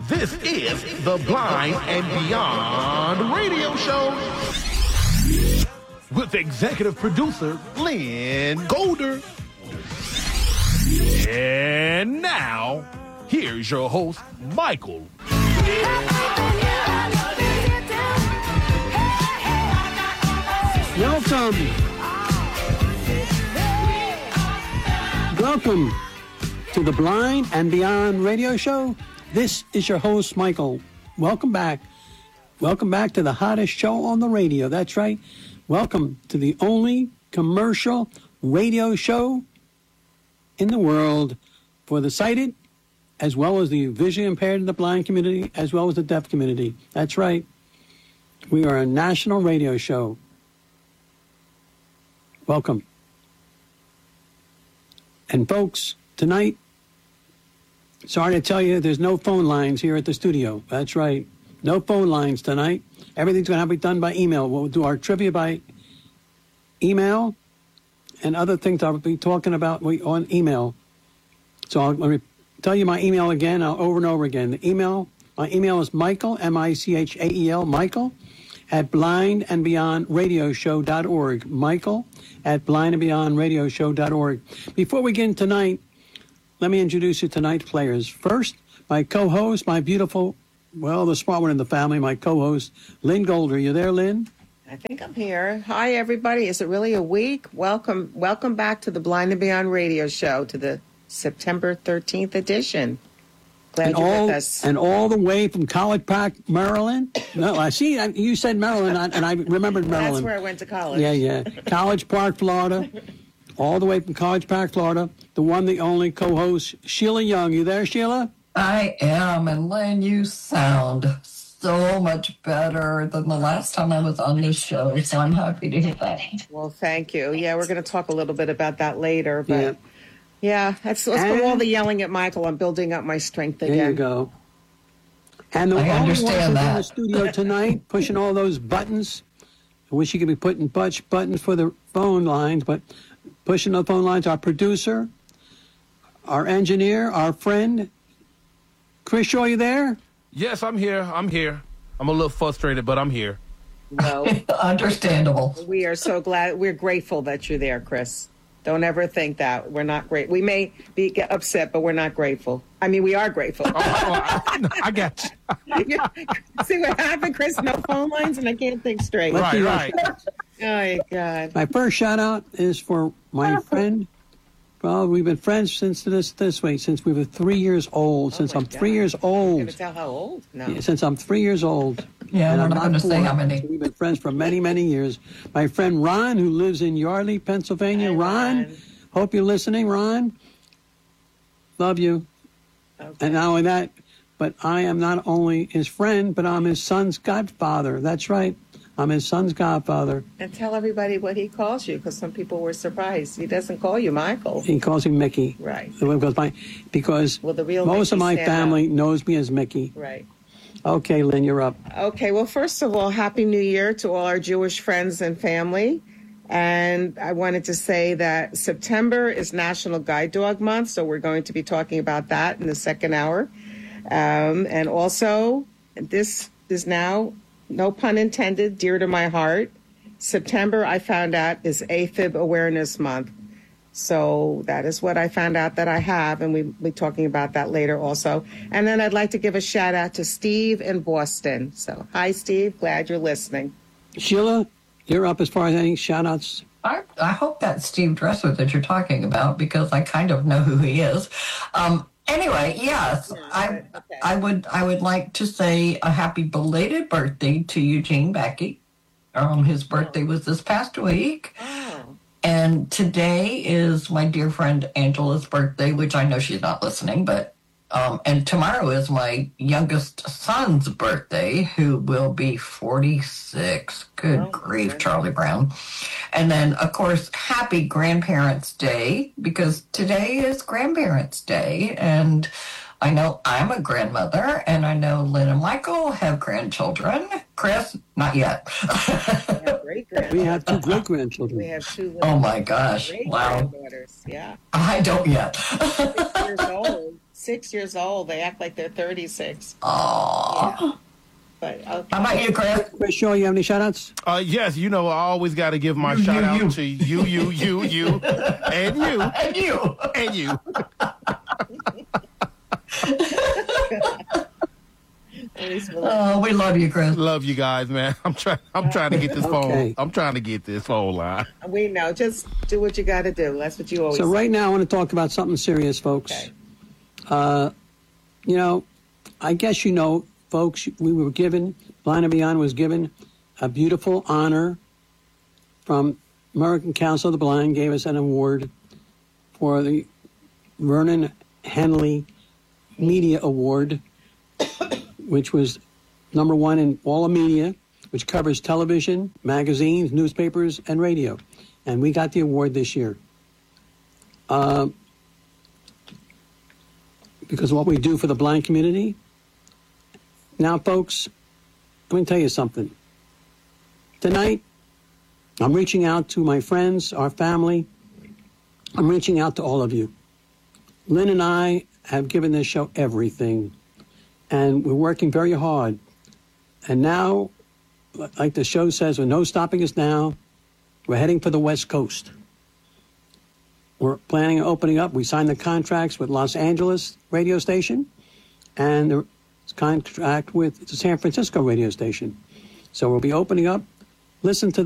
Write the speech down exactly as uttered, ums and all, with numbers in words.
This is the Blind and Beyond radio show with executive producer Lynn Golder. And now, here's your host, Michael. Welcome. Welcome to the Blind and Beyond radio show. This is your host, Michael. Welcome back. Welcome back to the hottest show on the radio. That's right. Welcome to the only commercial radio show in the world for the sighted, as well as the visually impaired and the blind community, as well as the deaf community. That's right. We are a national radio show. Welcome. And folks, tonight, sorry to tell you, there's no phone lines here at the studio. That's right. No phone lines tonight. Everything's going to have to be done by email. We'll do our trivia by email and other things I'll be talking about on email. So I'll, let me tell you my email again, I'll, over and over again. The email, my email is Michael, M I C H A E L, Michael, at blind and beyond radio show dot org. Michael at blind and beyond radio show dot org. Before we get in tonight, let me introduce you to tonight's players. First, my co-host, my beautiful, well, the smart one in the family, my co-host, Lynn Golder. You there, Lynn? I think I'm here. Hi, everybody. Is it really a week? Welcome welcome back to the Blind and Beyond radio show, to the September thirteenth edition. Glad and you're all, with us. And all the way from College Park, Maryland. No, I see, you said Maryland, and I remembered Maryland. That's where I went to college. Yeah, yeah. College Park, Florida. All the way from College Park, Florida. The one, the only co-host, Sheila Young. You there, Sheila? I am, and Lynn, you sound so much better than the last time I was on this show, so I'm happy to hear that. Well, thank you. Yeah, we're going to talk a little bit about that later, but Yeah. yeah, that's, let's And- go all the yelling at Michael. I'm building up my strength again. There you go. And the I only one who's understand in the that. studio tonight, pushing all those buttons. I wish you could be putting bunch buttons for the phone lines, but pushing the phone lines, our producer, our engineer, our friend. Chris Shaw, you there? Yes, I'm here. I'm here. I'm a little frustrated, but I'm here. No, Understandable. we are so glad. We're grateful that you're there, Chris. Don't ever think that. We're not great. We may be get upset, but we're not grateful. I mean, we are grateful. Oh, oh, I, I got you. See what happened, Chris? No phone lines, and I can't think straight. Let's Right, be right. Oh, my God. My first shout out is for my friend. Well, we've been friends since this this way, since we were three years old. Since my I'm three God. years I'm going old. to tell how old? No. Yeah, since I'm three years old. Yeah, And I'm not going to say four. how many. We've been friends for many, many years. My friend Ron, who lives in Yardley, Pennsylvania. Hi, Ron, Ron. hope you're listening, Ron. Love you. Okay. And not only that, but I am not only his friend, but I'm his son's godfather. That's right. I'm his son's godfather. And tell everybody what he calls you, because some people were surprised. He doesn't call you Michael. He calls him Mickey. Right. The way it goes by, because Well, the real most of Mickey my stand family up. knows me as Mickey. Right. Okay, Lynn, you're up. Okay, well, first of all, Happy New Year to all our Jewish friends and family. And I wanted to say that September is National Guide Dog Month, so we're going to be talking about that in the second hour. Um, and also, this is now, no pun intended, dear to my heart. September, I found out, is AFib Awareness Month. So that is what I found out that I have, and we'll be talking about that later also. And then I'd like to give a shout out to Steve in Boston. So, hi, Steve. Glad you're listening. Sheila, you're up as far as any shout outs. I, I hope that's Steve Dresser that you're talking about, because I kind of know who he is. Um, anyway, yes, I okay. I would I would like to say a happy belated birthday to Eugene Becky. Um, his birthday was this past week. Oh, And today is my dear friend Angela's birthday, which I know she's not listening, but um, and tomorrow is my youngest son's birthday, who will be forty-six. Good Oh, grief, goodness. Charlie Brown. And then, of course, happy Grandparents' Day, because today is Grandparents' Day, and I know I'm a grandmother, and I know Lynn and Michael have grandchildren. Chris, not yet. we have great granddaughters. We have two great grandchildren. We have two Oh my gosh! great Wow, granddaughters. Yeah, I don't yet. six years old. six years old. They act like they're thirty-six. Aww. Yeah. But okay. How about you, Chris? Chris Shaw, you have any shout-outs? Uh, yes, you know, I always got to give my You, shout you, out you. to you, you, you, you, and you, And you. and you. At least we'll- Oh, we love you, Chris. Love you guys, man. I'm trying. I'm trying to get this phone. Okay. I'm trying to get this phone line. We know. Just do what you got to do. That's what you always So say. right now I want to talk about something serious, folks. Okay. Uh, you know, I guess you know, folks, we were given, Blind and Beyond was given a beautiful honor from American Council of the Blind, gave us an award for the Vernon Henley Media Award, which was number one in all of media, which covers television, magazines, newspapers, and radio. And we got the award this year. Uh, because of what we do for the blind community. Now, folks, let me tell you something. Tonight, I'm reaching out to my friends, our family. I'm reaching out to all of you. Lynn and I have given this show everything, and we're working very hard. And now, like the show says, with no stopping us now, we're heading for the West Coast. We're planning on opening up. We signed the contracts with Los Angeles radio station and the contract with the San Francisco radio station. So we'll be opening up. Listen to